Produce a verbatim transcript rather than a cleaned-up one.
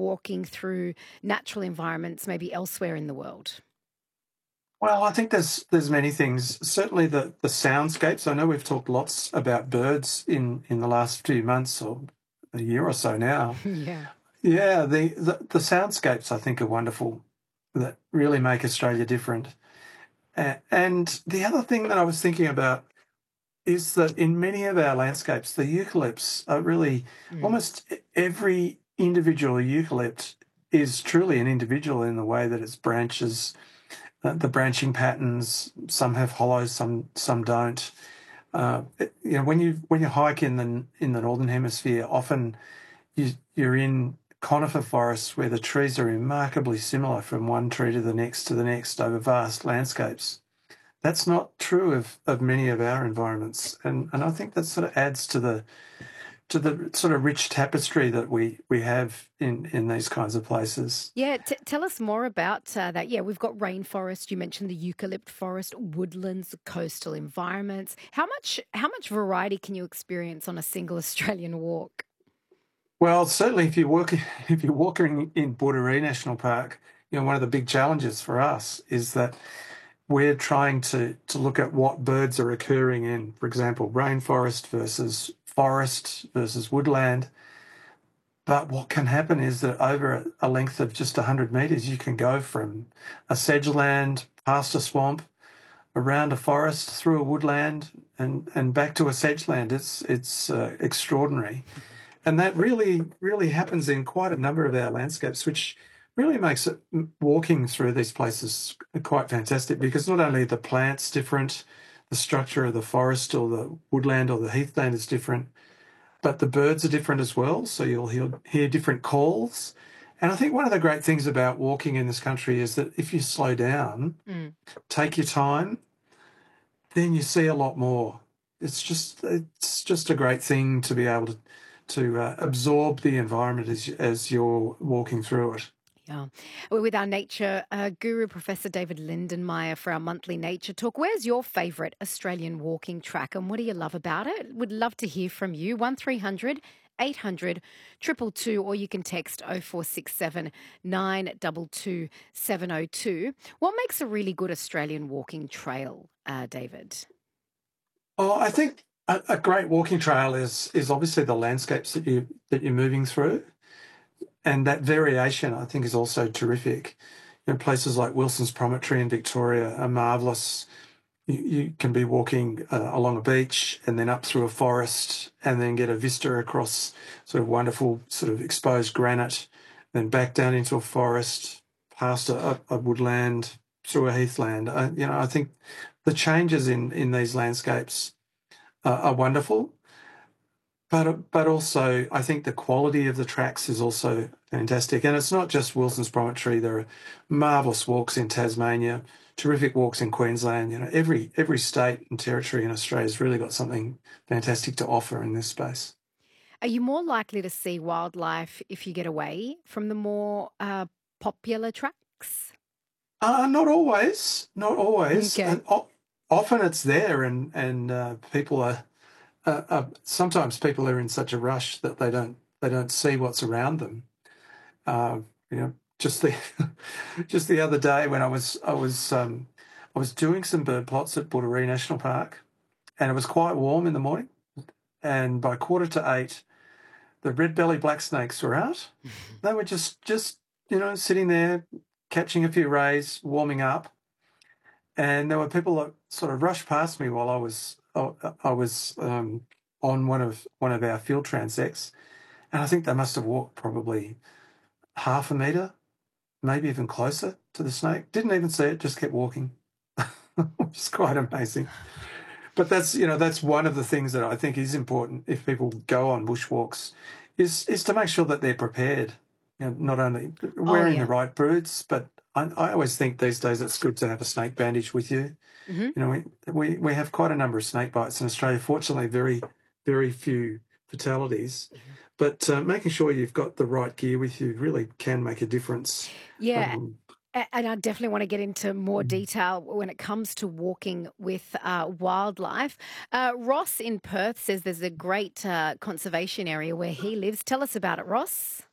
walking through natural environments maybe elsewhere in the world? Well, I think there's there's many things. Certainly the the soundscapes. I know we've talked lots about birds in in the last few months or a year or so now. Yeah. Yeah, the the, the soundscapes I think are wonderful that really make Australia different. A- And the other thing that I was thinking about is that in many of our landscapes, the eucalypts are really Mm. almost e- every individual eucalypt is truly an individual in the way that its branches, uh, the branching patterns, some have hollows, some some don't. Uh, it- you know, when you when you hike in the in the northern hemisphere, often you, you're in conifer forests where the trees are remarkably similar from one tree to the next to the next over vast landscapes. That's not true of, of many of our environments, and and I think that sort of adds to the to the sort of rich tapestry that we we have in in these kinds of places. Yeah, t- tell us more about uh, that. Yeah, we've got rainforest. You mentioned the eucalypt forest, woodlands, coastal environments. How much how much variety can you experience on a single Australian walk? Well, certainly if you're working if you're walking in Borderee National Park, you know one of the big challenges for us is that we're trying to to look at what birds are occurring in, for example, rainforest versus forest versus woodland. But what can happen is that over a length of just one hundred metres, you can go from a sedge land past a swamp, around a forest, through a woodland, and, and back to a sedge land. It's, it's uh, extraordinary. And that really, really happens in quite a number of our landscapes, which really makes it walking through these places quite fantastic because not only are the plants different, the structure of the forest or the woodland or the heathland is different, but the birds are different as well. So you'll hear, hear different calls. And I think one of the great things about walking in this country is that if you slow down, Mm. take your time, then you see a lot more. It's just it's just a great thing to be able to to uh, absorb the environment as as you're walking through it. Yeah. We're with our nature uh, guru, Professor David Lindenmayer, for our monthly nature talk. Where's your favourite Australian walking track and what do you love about it? Would love to hear from you. one three hundred eight hundred two two two, or you can text oh four six seven nine two two seven oh two. What makes a really good Australian walking trail, uh, David? Oh, I think a, a great walking trail is is obviously the landscapes that you that you're moving through, and that variation I think is also terrific. You know, places like Wilson's Promontory in Victoria are marvellous. You, you can be walking uh, along a beach and then up through a forest and then get a vista across sort of wonderful sort of exposed granite, then back down into a forest, past a, a, a woodland, through a heathland. Uh, you know, I think the changes in, in these landscapes uh, are wonderful, but but also I think the quality of the tracks is also fantastic. And it's not just Wilson's Promontory. There are marvellous walks in Tasmania, terrific walks in Queensland. You know, every every state and territory in Australia has really got something fantastic to offer in this space. Are you more likely to see wildlife if you get away from the more uh, popular tracks? Uh, not always, not always. Okay. And o- often it's there, and and uh, people are. Uh, uh, sometimes people are in such a rush that they don't they don't see what's around them. Uh, you know, just the just the other day when I was I was um, I was doing some bird plots at Borderee National Park, and it was quite warm in the morning. And by quarter to eight, the red-bellied black snakes were out. They were just just you know sitting there, catching a few rays, warming up, and there were people that sort of rushed past me while I was I, I was um, on one of one of our field transects, and I think they must have walked probably half a metre, maybe even closer to the snake. Didn't even see it, just kept walking. Which is quite amazing. But that's you know that's one of the things that I think is important if people go on bushwalks, is is to make sure that they're prepared. You know, not only Oh, wearing the yeah. right boots, but I, I always think these days it's good to have a snake bandage with you. Hmm. You know, we, we we have quite a number of snake bites in Australia. Fortunately, very very few fatalities. But uh, making sure you've got the right gear with you really can make a difference. Yeah. Um, A- And I definitely want to get into more mm. detail when it comes to walking with uh, wildlife. Uh, Ross in Perth says there's a great uh, conservation area where he lives. Tell us about it, Ross.